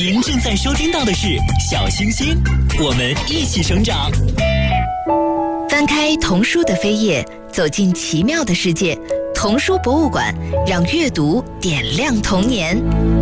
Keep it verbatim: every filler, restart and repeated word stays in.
您正在收听到的是小星星，我们一起成长。 翻开童书的扉页，走进奇妙的世界。童书博物馆，让阅读点亮童年。